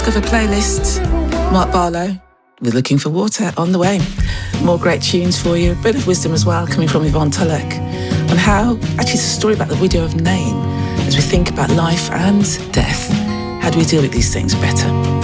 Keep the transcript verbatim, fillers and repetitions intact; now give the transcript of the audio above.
Discover playlist. Mark Barlow, We're Looking for Water, on the way. More great tunes for you, a bit of wisdom as well coming from Yvonne Tulloch on how, actually it's a story about the widow of Nain as we think about life and death. How do we deal with these things better?